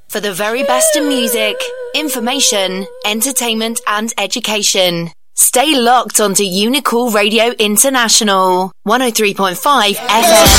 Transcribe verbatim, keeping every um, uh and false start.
For the very best in music, information, entertainment and education. Stay locked onto Unicool Radio International, one oh three point five F M.